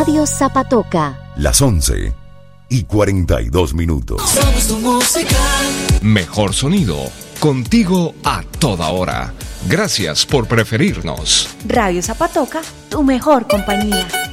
Radio Zapatoca. Las 11:42. Somos tu música. Mejor sonido, contigo a toda hora. Gracias por preferirnos. Radio Zapatoca, tu mejor compañía.